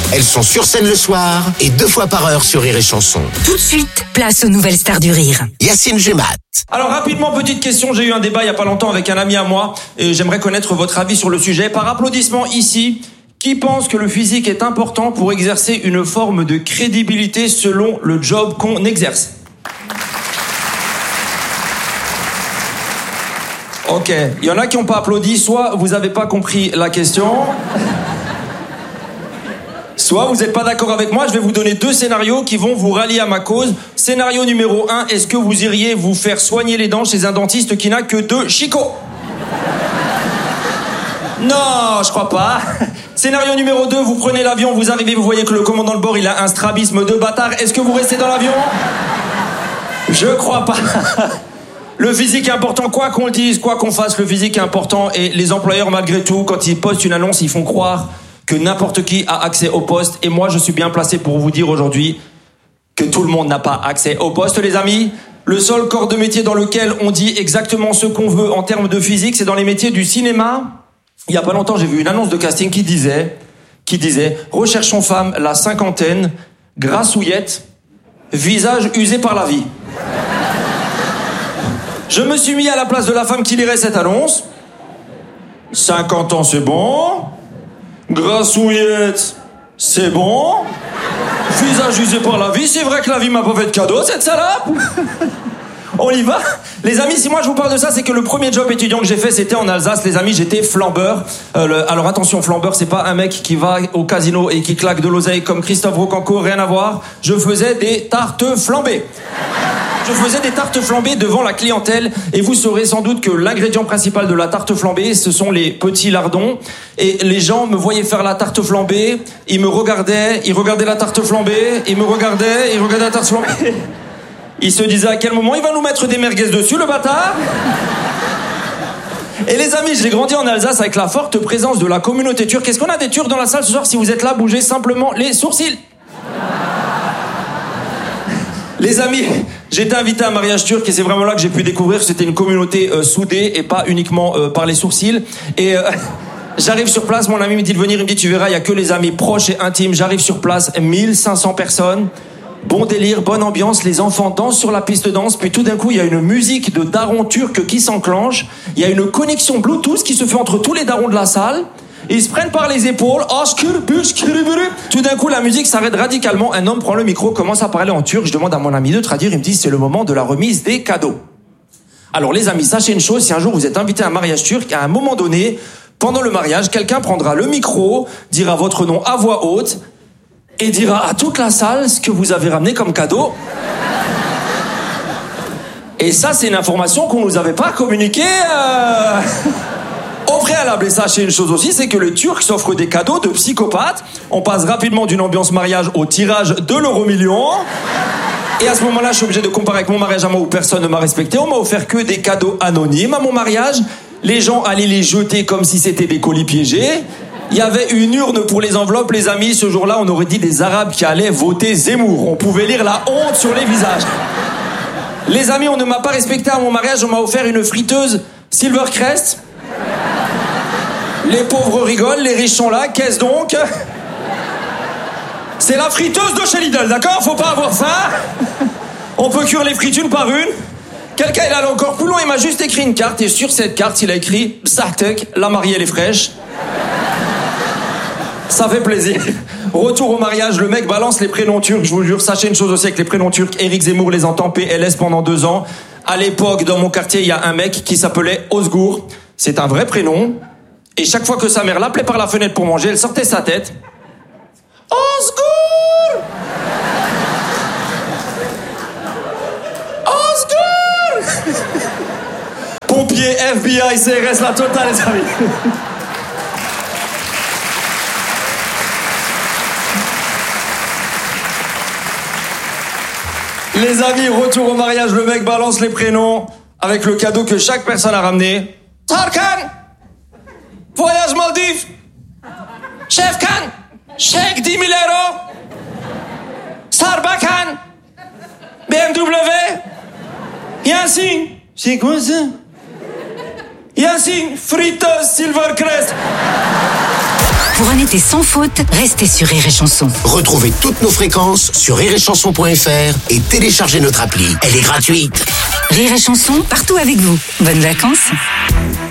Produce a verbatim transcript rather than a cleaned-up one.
Elles sont sur scène le soir et deux fois par heure sur Rire et Chanson. Tout de suite, place aux nouvelles stars du rire. Yacine Gemat. Alors rapidement, petite question, j'ai eu un débat il y a pas longtemps avec un ami à moi et j'aimerais connaître votre avis sur le sujet. Par applaudissement ici, qui pense que le physique est important pour exercer une forme de crédibilité selon le job qu'on exerce? Ok, il y en a qui n'ont pas applaudi, soit vous n'avez pas compris la question, soit vous n'êtes pas d'accord avec moi. Je vais vous donner deux scénarios qui vont vous rallier à ma cause. Scénario numéro un, est-ce que vous iriez vous faire soigner les dents chez un dentiste qui n'a que deux chicots? Non, je crois pas. Scénario numéro deux, vous prenez l'avion, vous arrivez, vous voyez que le commandant de bord, il a un strabisme de bâtard. Est-ce que vous restez dans l'avion? Je crois pas. Le physique est important, quoi qu'on le dise, quoi qu'on fasse, le physique est important. Et les employeurs, malgré tout, quand ils postent une annonce, ils font croire que n'importe qui a accès au poste. Et moi, je suis bien placé pour vous dire aujourd'hui que tout le monde n'a pas accès au poste, les amis. Le seul corps de métier dans lequel on dit exactement ce qu'on veut en termes de physique, c'est dans les métiers du cinéma. Il y a pas longtemps, j'ai vu une annonce de casting qui disait, qui disait, recherchons femme, la cinquantaine, grassouillette, visage usé par la vie. Je me suis mis à la place de la femme qui lirait cette annonce. cinquante ans, c'est bon. Grassouillette, c'est bon. Visage usé par la vie, c'est vrai que la vie m'a pas fait de cadeau, cette salope. On y va? Les amis, si moi je vous parle de ça, c'est que le premier job étudiant que j'ai fait, c'était en Alsace. Les amis, j'étais flambeur. Euh, le... Alors attention, flambeur, c'est pas un mec qui va au casino et qui claque de l'oseille comme Christophe Rocancourt, rien à voir. Je faisais des tartes flambées. Je faisais des tartes flambées devant la clientèle et vous saurez sans doute que l'ingrédient principal de la tarte flambée, ce sont les petits lardons. Et les gens me voyaient faire la tarte flambée, ils me regardaient, ils regardaient la tarte flambée, ils me regardaient, ils regardaient la tarte flambée. Ils se disaient à quel moment il va nous mettre des merguez dessus, le bâtard. Et les amis, j'ai grandi en Alsace avec la forte présence de la communauté turque. Est-ce qu'on a des Turcs dans la salle ce soir? Si vous êtes là, bougez simplement les sourcils. Les amis, j'ai été invité à un mariage turc et c'est vraiment là que j'ai pu découvrir que c'était une communauté euh, soudée et pas uniquement euh, par les sourcils. Et euh, j'arrive sur place, mon ami me dit de venir, il me dit tu verras, il y a que les amis proches et intimes. J'arrive sur place, mille cinq cents personnes. Bon délire, bonne ambiance, les enfants dansent sur la piste de danse, puis tout d'un coup, il y a une musique de darons turcs qui s'enclenche, il y a une connexion Bluetooth qui se fait entre tous les darons de la salle, ils se prennent par les épaules, tout d'un coup, la musique s'arrête radicalement, un homme prend le micro, commence à parler en turc, je demande à mon ami de traduire, il me dit c'est le moment de la remise des cadeaux. Alors les amis, sachez une chose, si un jour vous êtes invité à un mariage turc, à un moment donné, pendant le mariage, quelqu'un prendra le micro, dira votre nom à voix haute, et dira à toute la salle ce que vous avez ramené comme cadeau. Et ça, c'est une information qu'on nous avait pas communiquée euh... au préalable. Et sachez une chose aussi, c'est que les Turcs s'offrent des cadeaux de psychopathes. On passe rapidement d'une ambiance mariage au tirage de l'euro million. Et à ce moment-là, je suis obligé de comparer avec mon mariage à moi où personne ne m'a respecté. On m'a offert que des cadeaux anonymes à mon mariage. Les gens allaient les jeter comme si c'était des colis piégés. Il y avait une urne pour les enveloppes, les amis. Ce jour-là, on aurait dit des Arabes qui allaient voter Zemmour. On pouvait lire la honte sur les visages. Les amis, on ne m'a pas respecté à mon mariage. On m'a offert une friteuse Silvercrest. Les pauvres rigolent, les riches sont là. Qu'est-ce donc? C'est la friteuse de chez Lidl, d'accord? Faut pas avoir faim. On peut cuire les frites une par une. Quelqu'un est allé encore plus loin, il m'a juste écrit une carte. Et sur cette carte, il a écrit Bsaktek, la mariée, elle est fraîche. Ça fait plaisir. Retour au mariage, le mec balance les prénoms turcs, je vous jure. Sachez une chose aussi avec les prénoms turcs, Éric Zemmour les entend P L S pendant deux ans. À l'époque, dans mon quartier, il y a un mec qui s'appelait Ozgur. C'est un vrai prénom. Et chaque fois que sa mère l'appelait par la fenêtre pour manger, elle sortait sa tête. Ozgur! Ozgur! Pompiers, F B I, C R S, la totale, les amis. Les amis, retour au mariage, le mec balance les prénoms avec le cadeau que chaque personne a ramené. Tarkan, voyage Maldives. Chefkan, chèque dix mille euros. Sarbakan, B M W. Yassine, c'est quoi ça? Yassine, friteuse Silvercrest. Pour un été sans faute, restez sur Rire et Chanson. Retrouvez toutes nos fréquences sur rire et chanson point f r et téléchargez notre appli. Elle est gratuite. Rire et Chanson, partout avec vous. Bonnes vacances.